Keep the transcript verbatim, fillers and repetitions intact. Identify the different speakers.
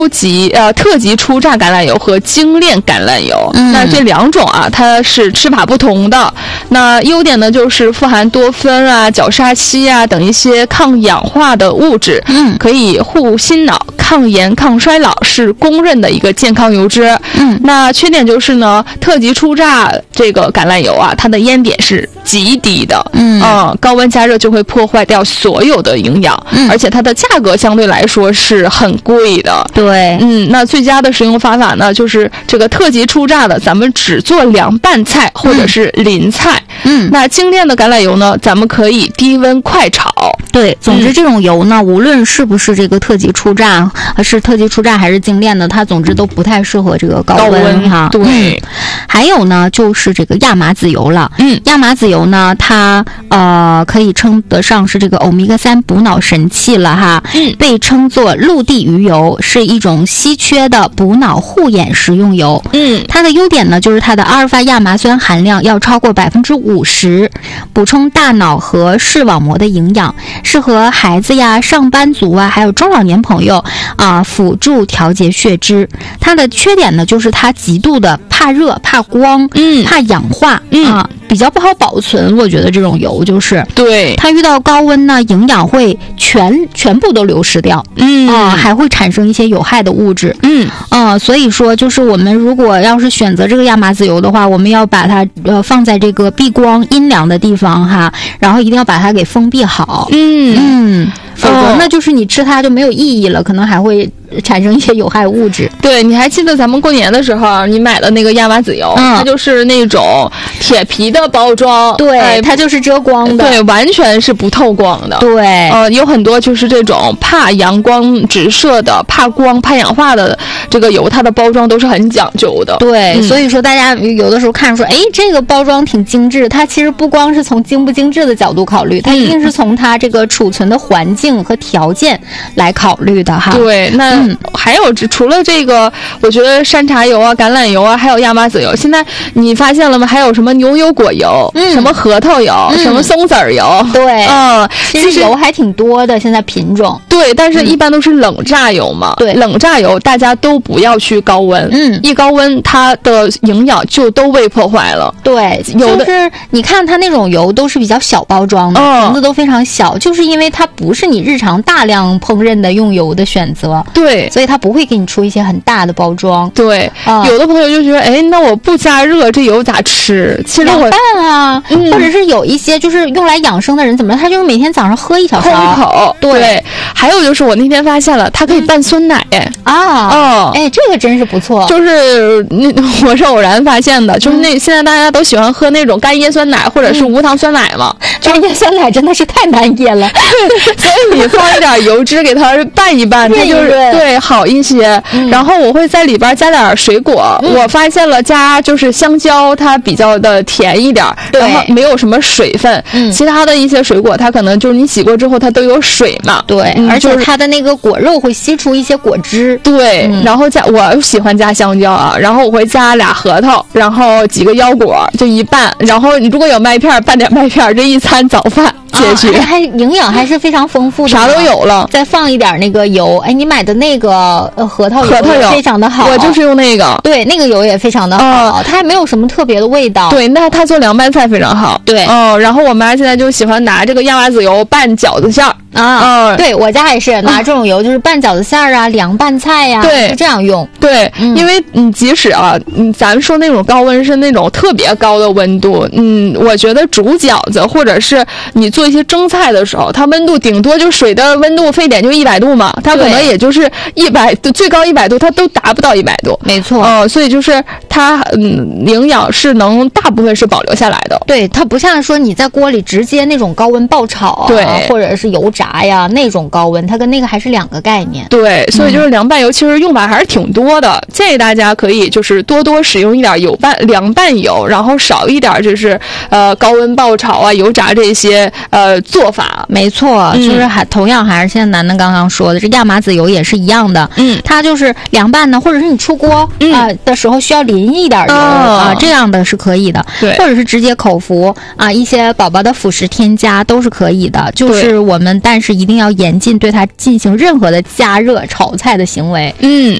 Speaker 1: 级呃特级初榨橄榄油和精炼橄榄油，嗯、那这两种啊，它是吃法不同的。那优点呢，就是富含多酚啊、角鲨烯啊等一些抗氧化的物质，嗯，可以护心脑、抗炎、抗衰老，是公认的一个健康油脂。嗯，那缺点就是呢，特级初榨这个橄榄油啊，它的烟点是极低的，嗯，嗯高温加热就会破坏掉所有的营养，嗯，而且它的价格相对来说是很贵的。
Speaker 2: 对，
Speaker 1: 嗯，那最佳的食用方法呢，就是这个特级初榨的，咱们只做凉拌菜或者是淋菜。嗯，那精炼的橄榄油呢，咱们可以低温快炒。
Speaker 2: 对，总之这种油呢，嗯、无论是不是这个特级初榨，是特级初榨还是精炼的，它总之都不太适合这个高温，高温哈。
Speaker 1: 对、嗯，
Speaker 2: 还有呢，就是这个亚麻籽油了。嗯，亚麻籽油呢，它呃可以称得上是这个欧米伽三补脑神器了哈。嗯，被称作陆地鱼油，是一种稀缺的补脑护眼食用油。嗯，它的优点呢，就是它的阿尔法亚麻酸含量要超过百分之五十，补充大脑和视网膜的营养，适合孩子呀、上班族啊，还有中老年朋友啊，辅助调节血脂。它的缺点呢，就是它极度的怕热、怕光、嗯、怕氧化、嗯、啊，比较不好保存。我觉得这种油就是
Speaker 1: 对
Speaker 2: 它遇到高温呢，营养会全全部都流失掉，嗯啊，还会产生一些有害的物质，嗯啊，所以说就是我们如果要是选择这个亚麻籽油的话，我们要把它呃放在这个避光阴凉的地方哈，然后一定要把它给封闭好，嗯嗯，否则那就是你吃它就没有意义了，可能还会产生一些有害物质。
Speaker 1: 对，你还记得咱们过年的时候你买的那个亚麻籽油，嗯、它就是那种铁皮的包装，
Speaker 2: 对、哎，它就是遮光的，
Speaker 1: 对，完全是不透光的。
Speaker 2: 对，
Speaker 1: 呃，有很多就是这种怕阳光直射的、怕光、怕氧化的这个油，它的包装都是很讲究的。
Speaker 2: 对，嗯、所以说大家有的时候看说，哎，这个包装挺精致，它其实不光是从精不精致的角度考虑，它一定是从它这个储存的环境和条件来考虑的哈。
Speaker 1: 对，那。嗯，还有除了这个，我觉得山茶油啊、橄榄油啊，还有亚麻籽油。现在你发现了吗？还有什么牛油果油、嗯、什么核桃油、嗯、什么松子儿油？
Speaker 2: 对，
Speaker 1: 嗯，
Speaker 2: 其实油还挺多的，现在品种。
Speaker 1: 对，但是一般都是冷榨油嘛。对、嗯，冷榨油大家都不要去高温，嗯，一高温它的营养就都被破坏了。
Speaker 2: 对，有的就是你看它那种油都是比较小包装的，瓶、嗯、子都非常小，就是因为它不是你日常大量烹饪的用油的选择。
Speaker 1: 对。
Speaker 2: 对，所以它不会给你出一些很大的包装。
Speaker 1: 对，嗯、有的朋友就觉得，哎，那我不加热这油咋吃？其实我
Speaker 2: 凉拌啊、嗯，或者是有一些就是用来养生的人怎么了？他就是每天早上喝一小勺，
Speaker 1: 喝一口。对，对还有就是我那天发现了，它可以拌酸奶。哎、
Speaker 2: 嗯、啊，哦，哎，这个真是不错。
Speaker 1: 就是那我是偶然发现的，就是那、嗯、现在大家都喜欢喝那种干椰酸奶或者是无糖酸奶嘛。
Speaker 2: 干椰酸奶真的是太难椰了，
Speaker 1: 所以你放一点油脂给它拌一拌，它就是对好一些。嗯、然后我会在里边加点水果，嗯、我发现了加就是香蕉，它比较的甜一点，然后没有什么水分。嗯、其他的一些水果，它可能就是你洗过之后它都有水嘛。
Speaker 2: 对，
Speaker 1: 嗯、
Speaker 2: 而且它的那个果肉会吸出一些果汁。
Speaker 1: 对，嗯、然后加我喜欢加香蕉啊，然后我会加俩核桃，然后几个腰果，就一拌。然后你如果有麦片，拌点麦片，这一餐早饭解决。
Speaker 2: 啊、还营养还是非常丰富的，
Speaker 1: 啥都有了。
Speaker 2: 再放一点那个油，哎，你买的那个呃核桃油
Speaker 1: 核桃油
Speaker 2: 非常的好，
Speaker 1: 我就是用那个。
Speaker 2: 对，那个油也非常的好，呃、它还没有什么特别的味道。
Speaker 1: 对，那它做凉拌菜非常好。
Speaker 2: 对，
Speaker 1: 嗯、呃，然后我妈现在就喜欢拿这个亚麻籽油拌饺子馅儿。
Speaker 2: 啊，嗯，对我家也是拿这种油，就是拌饺子馅儿啊、凉拌菜呀、啊，
Speaker 1: 对，
Speaker 2: 就这样用。
Speaker 1: 对，嗯、因为你即使啊，嗯，咱们说那种高温是那种特别高的温度，嗯，我觉得煮饺子或者是你做一些蒸菜的时候，它温度顶多就水的温度沸点就一百度嘛，它可能也就是一百度，最高一百度，它都达不到一百度。
Speaker 2: 没错，
Speaker 1: 嗯、呃，所以就是它，嗯，营养是能大部分是保留下来的。
Speaker 2: 对，它不像说你在锅里直接那种高温爆炒、啊，
Speaker 1: 对，
Speaker 2: 或者是油炸。炸呀，那种高温，它跟那个还是两个概念。
Speaker 1: 对，所以就是凉拌油其实用法还是挺多的，嗯、建议大家可以就是多多使用一点油拌凉拌油，然后少一点就是呃高温爆炒啊、油炸这些呃做法。
Speaker 2: 没错，嗯、就是还同样还是现在楠楠刚刚说的，这亚麻籽油也是一样的。嗯，它就是凉拌呢，或者是你出锅啊、嗯呃、的时候需要淋一点油、哦、啊，这样的是可以的。对，或者是直接口服啊，一些宝宝的辅食添加都是可以的。就是我们单但是一定要严禁对它进行任何的加热炒菜的行为。
Speaker 1: 嗯，